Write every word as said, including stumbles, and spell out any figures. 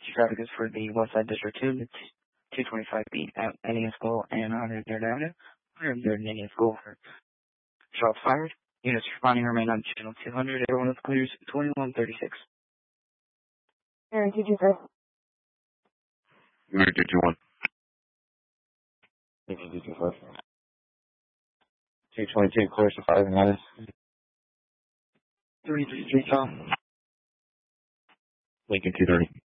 Traffic is for the West Side District two, two twenty-five B at Indian School and one hundred third Avenue, one hundred third and Indian School for shots fired. Units responding remain on channel two hundred. Everyone is clears twenty-one thirty-six. Aaron, two two five. Aaron, two two one. two two five. two twenty-two, clear to five and nine. three three three, Tom. Lincoln two thirty.